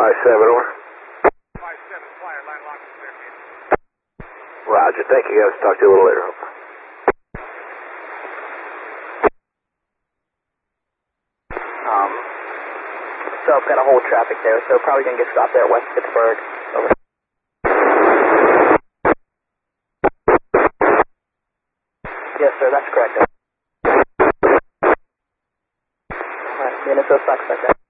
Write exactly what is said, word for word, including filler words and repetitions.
five seven, over. five seven, flyer, line lock, clear. Roger, thank you guys. Talk to you a little later. Um, so I've got to hold traffic there, so probably going to get stopped there at West Pittsburgh. Over. Yes, sir, that's correct. Alright, Minnesota Fox, like that.